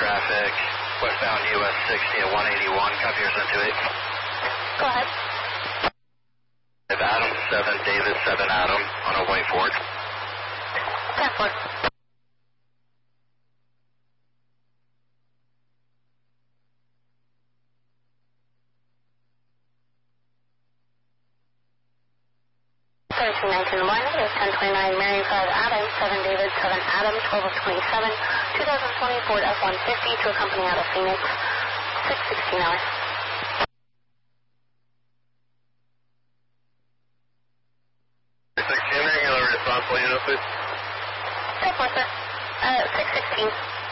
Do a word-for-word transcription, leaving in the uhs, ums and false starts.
traffic, westbound U S sixty at one eighty-one, copy yours into eight. Go ahead. Adam, seven, David, seven, Adam, on a way forward. ten four. thirteen nineteen one, it is ten twenty-nine, Mary five, Adam, seven, David, seven, Adam, twelve of twenty-seven, two thousand twenty Ford F one fifty to accompany out of Phoenix, six sixteen hours. sixteen, regular response, unit, please. ten four, sir. Uh, six sixteen.